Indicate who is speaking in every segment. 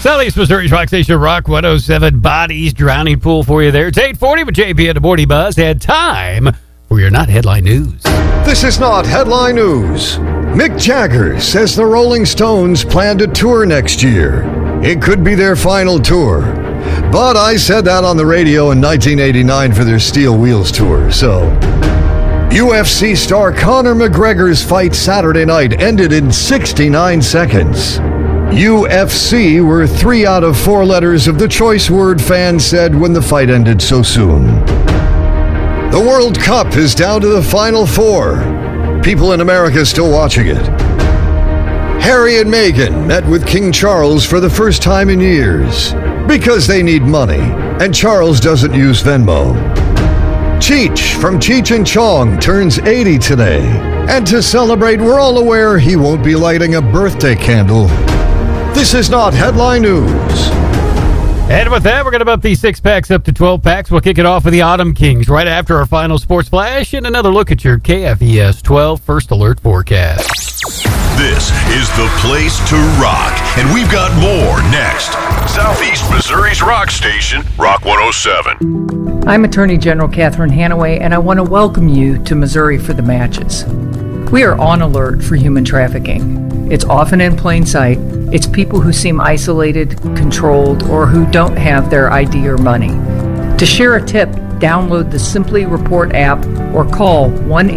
Speaker 1: Southeast Missouri's Rock Station, Rock 107, Bodies Drowning Pool for you there. It's 8:40 with JP and the Morning Buzz. And time for your Not Headline News.
Speaker 2: This is not headline news. Mick Jagger says the Rolling Stones plan to tour next year. It could be their final tour. But I said that on the radio in 1989 for their Steel Wheels tour, so... UFC star Conor McGregor's fight Saturday night ended in 69 seconds. UFC were 3 out of 4 letters of the choice word fans said when the fight ended so soon. The World Cup is down to the Final Four. People in America still watching it. Harry and Meghan met with King Charles for the first time in years because they need money, and Charles doesn't use Venmo. Cheech from Cheech and Chong turns 80 today, and to celebrate, we're all aware he won't be lighting a birthday candle. This is not headline news.
Speaker 1: And with that, we're going to bump these 6-packs up to 12 packs. We'll kick it off with the Autumn Kings right after our final sports flash and another look at your KFES 12 First Alert forecast.
Speaker 3: This is the place to rock, and we've got more next. Southeast Missouri's rock station, Rock 107.
Speaker 4: I'm Attorney General Catherine Hanaway, and I want to welcome you to Missouri for the Matches. We are on alert for human trafficking. It's often in plain sight. It's people who seem isolated, controlled, or who don't have their ID or money. To share a tip, download the Simply Report app or call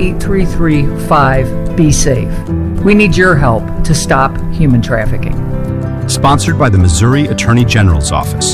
Speaker 4: 1-833-5-BE-SAFE. We need your help to stop human trafficking.
Speaker 5: Sponsored by the Missouri Attorney General's Office.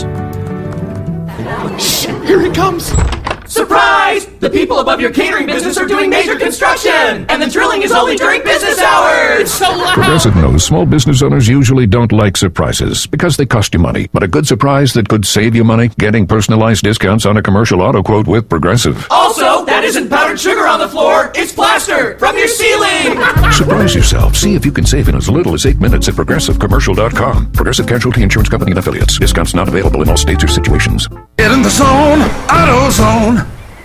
Speaker 6: Shh, here he comes! Surprise! The people above your catering business are doing major construction! And the drilling is only during business hours! It's so loud!
Speaker 7: Progressive knows small business owners usually don't like surprises because they cost you money. But a good surprise that could save you money? Getting personalized discounts on a commercial auto quote with Progressive.
Speaker 6: Also, that isn't powdered sugar on the floor, it's plaster from your ceiling!
Speaker 7: Surprise yourself. See if you can save in as little as 8 minutes at ProgressiveCommercial.com. Progressive Casualty Insurance Company and Affiliates. Discounts not available in all states or situations.
Speaker 8: Get in the zone! AutoZone!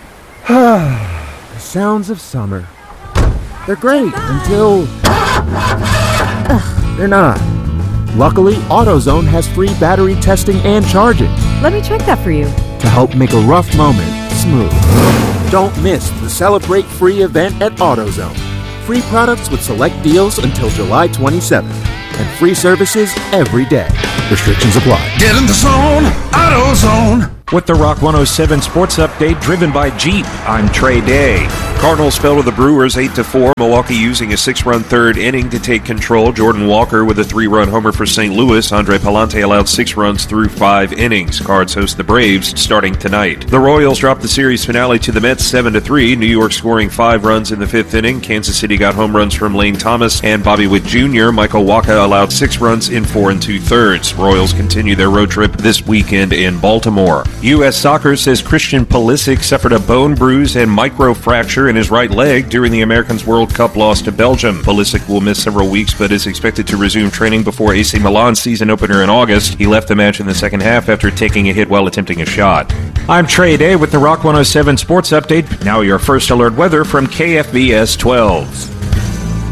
Speaker 8: The sounds of summer. They're great until... they're not. Luckily, AutoZone has free battery testing and charging.
Speaker 9: Let me check that for you.
Speaker 8: To help make a rough moment smooth. Don't miss the Celebrate Free event at AutoZone. Free products with select deals until July 27th. And free services every day. Restrictions apply. Get in the zone! AutoZone!
Speaker 10: With the Rock 107 Sports Update driven by Jeep, I'm Trey Day. Cardinals fell to the Brewers 8-4. Milwaukee using a 6-run third inning to take control. Jordan Walker with a 3-run homer for St. Louis. Andre Palante allowed 6 runs through 5 innings. Cards host the Braves starting tonight. The Royals dropped the series finale to the Mets 7-3. New York scoring 5 runs in the 5th inning. Kansas City got home runs from Lane Thomas and Bobby Witt Jr. Michael Wacha allowed 6 runs in 4 2/3. Royals continue their road trip this weekend in Baltimore. U.S. Soccer says Christian Pulisic suffered a bone bruise and microfracture in his right leg during the Americans World Cup loss to Belgium. Pulisic will miss several weeks but is expected to resume training before AC Milan's season opener in August. He left the match in the second half after taking a hit while attempting a shot. I'm Trey Day with the Rock 107 Sports Update. Now your first alert weather from KFBS 12.